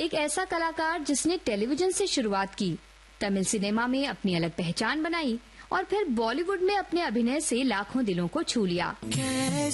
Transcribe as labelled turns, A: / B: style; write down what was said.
A: एक ऐसा कलाकार जिसने टेलीविजन से शुरुआत की, तमिल सिनेमा में अपनी अलग पहचान बनाई और फिर बॉलीवुड में अपने अभिनय से लाखों दिलों को छू लिया।